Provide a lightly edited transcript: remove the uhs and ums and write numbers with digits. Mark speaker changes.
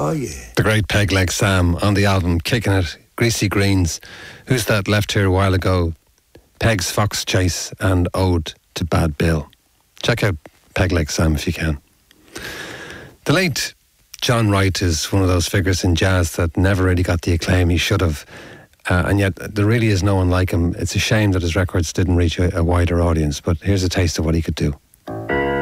Speaker 1: Oh, yeah.
Speaker 2: The great Peg Leg Sam on the album Kicking It, Greasy Greens, Who's That Left Here a While Ago, Peg's Fox Chase and Ode to Bad Bill. Check out Peg Leg Sam if you can. The late John Wright is one of those figures in jazz that never really got the acclaim he should have. And yet there really is no one like him. It's a shame that his records didn't reach a wider audience, but here's a taste of what he could do.